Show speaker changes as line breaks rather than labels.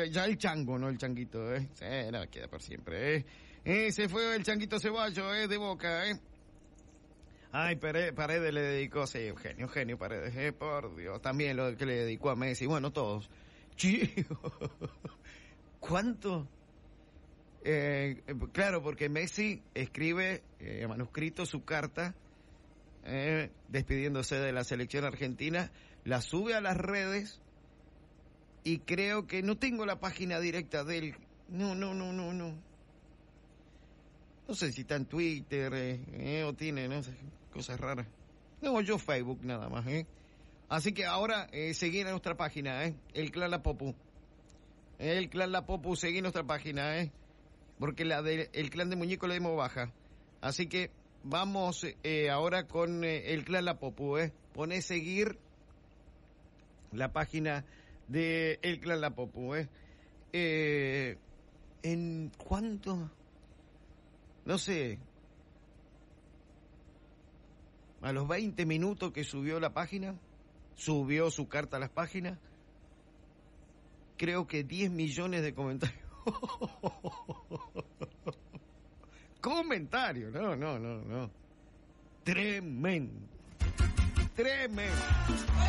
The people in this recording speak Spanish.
ya el chango, no el changuito, Sí, no, queda por siempre, se fue el changuito Ceballos, de Boca, Ay, Paredes le dedicó, sí, Eugenio Paredes, por Dios, también lo que le dedicó a Messi, bueno, todos. Chico, ¿cuánto? Claro, porque Messi escribe manuscrito su carta despidiéndose de la selección argentina, la sube a las redes y creo que no tengo la página directa de él. No sé si está en Twitter o tiene, no sé, cosas raras. No, yo Facebook nada más, Así que ahora seguí en nuestra página, el Clan La Popu. El Clan La Popu, seguí nuestra página, porque la del Clan de Muñeco le dimos baja. Así que vamos ahora con el Clan La Popu, Poné seguir la página de el Clan La Popu, ¿en cuánto? No sé, a los 20 minutos que subió la página, subió su carta a las páginas, creo que 10 millones de comentarios. Comentarios, no. Tremendo.